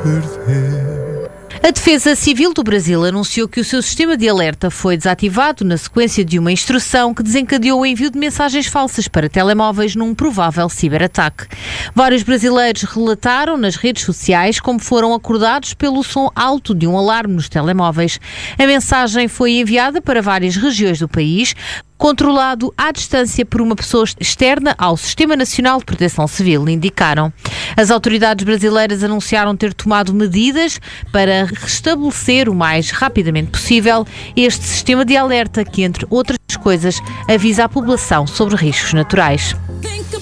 perder. A Defesa Civil do Brasil anunciou que o seu sistema de alerta foi desativado na sequência de uma instrução que desencadeou o envio de mensagens falsas para telemóveis num provável ciberataque. Vários brasileiros relataram nas redes sociais como foram acordados pelo som alto de um alarme nos telemóveis. A mensagem foi enviada para várias regiões do país, controlado à distância por uma pessoa externa ao Sistema Nacional de Proteção Civil, indicaram. As autoridades brasileiras anunciaram ter tomado medidas para restabelecer o mais rapidamente possível este sistema de alerta que, entre outras coisas, avisa a população sobre riscos naturais.